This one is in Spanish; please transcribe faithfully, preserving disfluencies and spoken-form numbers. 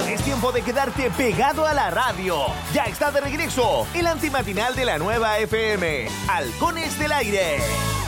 Es tiempo de quedarte pegado a la radio. Ya está de regreso el antimatinal de la nueva F M. Halcones del Aire.